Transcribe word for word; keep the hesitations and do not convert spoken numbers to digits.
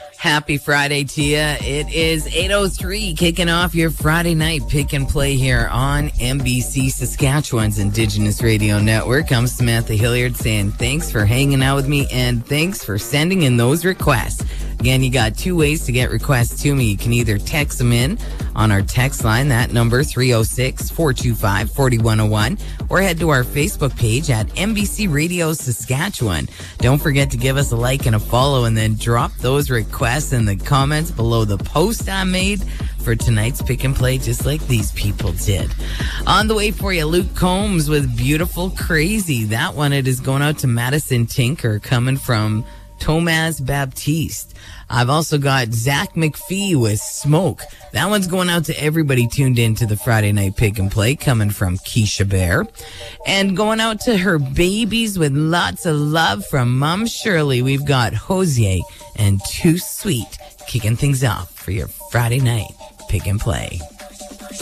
Happy Friday to you. It is eight oh three, kicking off your Friday night pick and play here on M B C Saskatchewan's Indigenous Radio Network. I'm Samantha Hilliard saying thanks for hanging out with me and thanks for sending in those requests. Again, you got two ways to get requests to me. You can either text them in on our text line, that number three oh six, four two five, four one oh one, or head to our Facebook page at M B C Radio Saskatchewan. Don't forget to give us a like and a follow, and then drop those requests in the comments below the post I made for tonight's pick and play, just like these people did. On the way for you, Luke Combs with Beautiful Crazy. That one, it is going out to Madison Tinker, coming from Thomas Baptiste. I've also got Zach McPhee with Smoke. That one's going out to everybody tuned in to the Friday Night Pick and Play, coming from Keisha Bear. And going out to her babies with lots of love from Mom Shirley, we've got Hosier and Too Sweet kicking things off for your Friday Night Pick and Play.